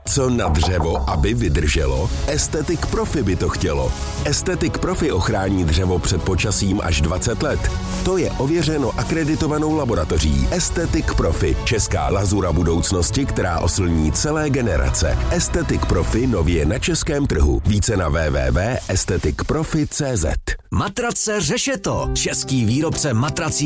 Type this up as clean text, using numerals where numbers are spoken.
Co na dřevo, aby vydrželo? Aesthetic Profi by to chtělo. Aesthetic Profi ochrání dřevo před počasím až 20 let. To je ověřeno akreditovanou laboratoří Aesthetic Profi, česká lazura budoucnosti, která oslní celé generace. Aesthetic Profi nově na českém trhu. Více na www.aestheticprofi.cz. Matrace Řešeto, český výrobce matrací